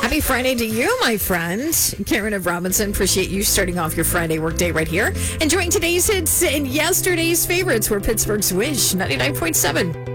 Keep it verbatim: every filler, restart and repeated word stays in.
Happy Friday to you, my friend. Karen of Robinson, appreciate you starting off your Friday workday right here. Enjoying today's hits and yesterday's favorites were Pittsburgh's Wish, ninety-nine point seven.